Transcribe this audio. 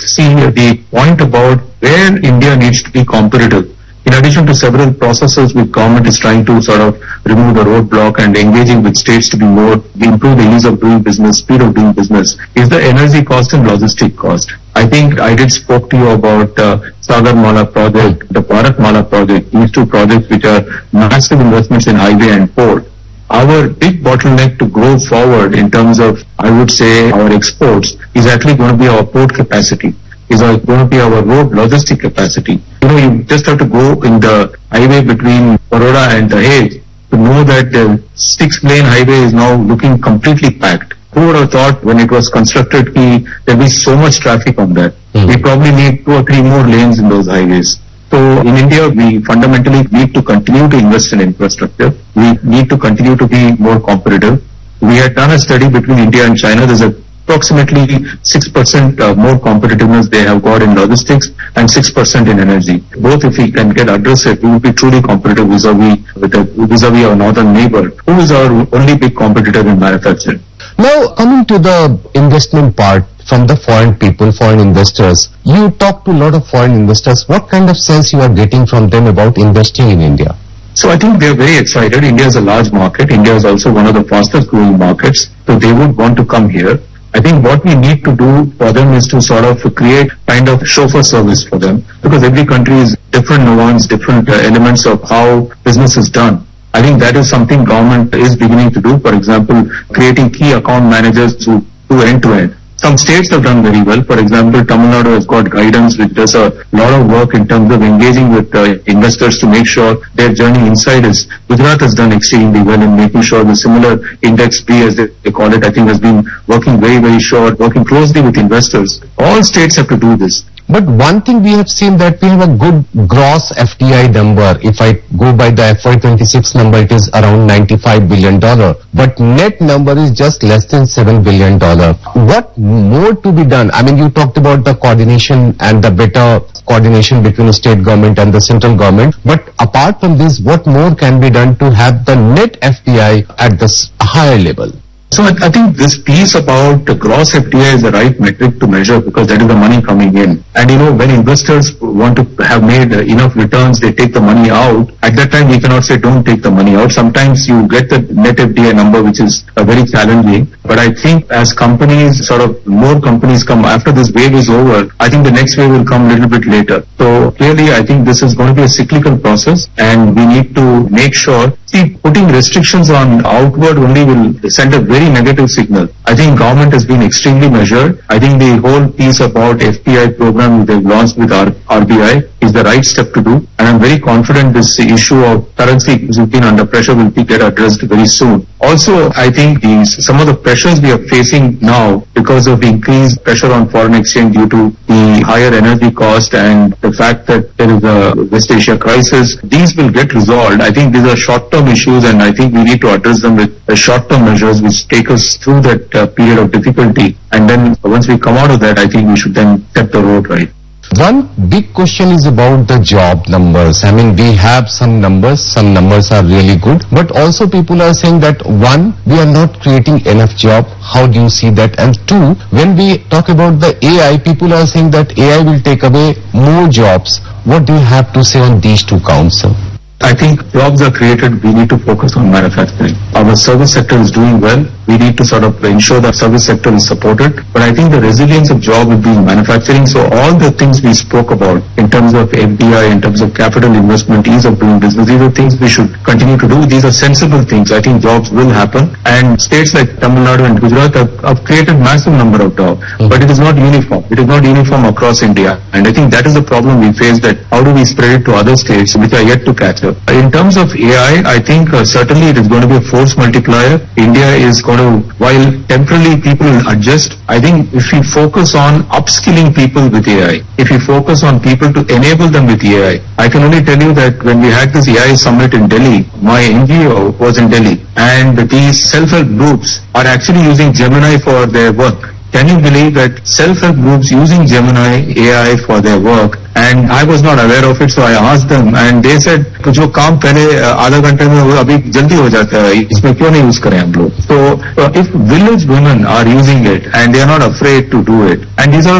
see the point about where India needs to be competitive. In addition to several processes which government is trying to sort of remove the roadblock and engaging with states to improve the ease of doing business, speed of doing business, is the energy cost and logistic cost. I think I did spoke to you about Sagar Mala project, the Bharat Mala project, these two projects which are massive investments in highway and port. Our big bottleneck to grow forward in terms of, I would say, our exports is actually going to be our port capacity, is going to be our road logistic capacity. You just have to go in the highway between Baroda and Dahej to know that the 6-lane highway is now looking completely packed. Who would have thought when it was constructed there'll be so much traffic on that? We probably need 2 or 3 more lanes in those highways. So in India, we fundamentally need to continue to invest in infrastructure. We need to continue to be more competitive. We had done a study between India and China. There's approximately 6% more competitiveness they have got in logistics and 6% in energy. Both, if we can address it, we will be truly competitive vis-a-vis our northern neighbor, who is our only big competitor in manufacturing. Now, coming to the investment part from the foreign people, foreign investors, you talk to a lot of foreign investors. What kind of sense you are getting from them about investing in India? So I think they're very excited. India is a large market. India is also one of the fastest growing markets. So they would want to come here. I think what we need to do for them is to sort of create kind of chauffeur service for them, because every country is different nuance, different elements of how business is done. I think that is something government is beginning to do. For example, creating key account managers who do end-to-end. Some states have done very well. For example, Tamil Nadu has got guidance which does a lot of work in terms of engaging with investors to make sure their journey inside is. Gujarat has done exceedingly well in making sure the similar index B, as they call it, I think has been working very, very short, working closely with investors. All states have to do this. But one thing we have seen that we have a good gross FDI number. If I go by the FY26 number, it is around $95 billion. But net number is just less than $7 billion. What more to be done? I mean, you talked about the coordination and the better coordination between the state government and the central government. But apart from this, what more can be done to have the net FDI at this higher level? So I think this piece about the gross FDI is the right metric to measure, because that is the money coming in. And when investors want to have made enough returns, they take the money out. At that time, we cannot say don't take the money out. Sometimes you get the net FDI number, which is very challenging. But I think as companies, more companies come after this wave is over, I think the next wave will come a little bit later. So clearly, I think this is going to be a cyclical process, and we need to make sure. See, putting restrictions on outward only will send a very negative signal. I think government has been extremely measured. I think the whole piece about FPI program they've launched with RBI is the right step to do. And I'm very confident this issue of currency which has been under pressure will get addressed very soon. Also, I think some of the pressures we are facing now because of the increased pressure on foreign exchange due to the higher energy cost and the fact that there is a West Asia crisis, these will get resolved. I think these are short-term issues, and I think we need to address them with short-term measures which take us through that period of difficulty. And then once we come out of that, I think we should then set the road right. One big question is about the job numbers. I mean, we have some numbers are really good, but also people are saying that one, we are not creating enough job. How do you see that? And two, when we talk about the AI, people are saying that AI will take away more jobs. What do you have to say on these two counts, sir? I think jobs are created, we need to focus on manufacturing. Our service sector is doing well. We need to sort of ensure that service sector is supported. But I think the resilience of job will be in manufacturing. So all the things we spoke about in terms of FDI, in terms of capital investment, ease of doing business, these are things we should continue to do. These are sensible things. I think jobs will happen. And states like Tamil Nadu and Gujarat have created massive number of jobs. But it is not uniform. It is not uniform across India. And I think that is the problem we face, that how do we spread it to other states which are yet to catch up. In terms of AI, I think certainly it is going to be a force multiplier. India is going to, while temporarily people will adjust, I think if we focus on upskilling people with AI, if we focus on people to enable them with AI, I can only tell you that when we had this AI summit in Delhi, my NGO was in Delhi, and these self-help groups are actually using Gemini for their work. Can you believe that self-help groups using Gemini AI for their work? And I was not aware of it, so I asked them, and they said, जो काम पहले आधा घंटे में वो अभी जल्दी हो जाता है, इसमें क्यों नहीं यूज करें हम लोग? So if village women are using it and they are not afraid to do it, and these are